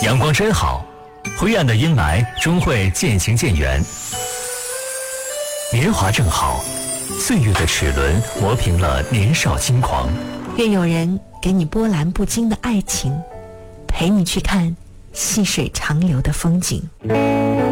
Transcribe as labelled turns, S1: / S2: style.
S1: 阳光真好，灰暗的阴霾终会渐行渐远。年华正好，岁月的齿轮磨平了年少轻狂。
S2: 愿有人给你波澜不惊的爱情，陪你去看细水长流的风景。